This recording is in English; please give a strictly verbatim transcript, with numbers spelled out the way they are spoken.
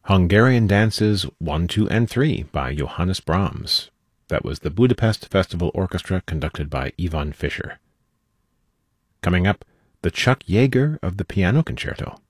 Hungarian Dances one, two, and three by Johannes Brahms. That was the Budapest Festival Orchestra conducted by Ivan Fischer. Coming up, the Chuck Yeager of the Piano Concerto.